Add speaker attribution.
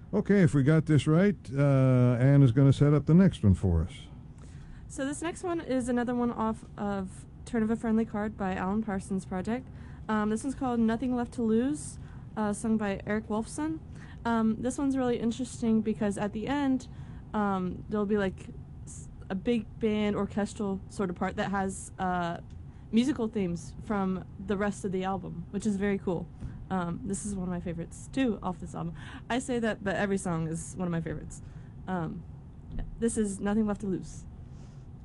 Speaker 1: Okay, if we got this right, Anne is going to set up the next one for us.
Speaker 2: So this next one is another one off of Turn of a Friendly Card by Alan Parsons Project. This one's called Nothing Left to Lose, sung by Eric Wolfson. This one's really interesting because at the end, there'll be like a big band orchestral sort of part that has musical themes from the rest of the album, which is very cool. This is one of my favorites too off this album. I say that, but every song is one of my favorites. Yeah. This is Nothing Left to Lose.